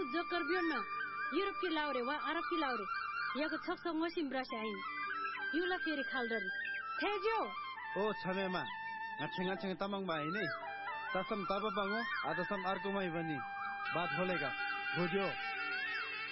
joker बियोन Europe की लाउरे वा अरब की लाउरे याको छक्स मसिम ब्रासाइन युला फेरि खालदरी थेज्यो ओ छमेमा ngacheng tamang bai ni tasam taba bango adasam arkumai bani बात बोलेगा बुझ्यो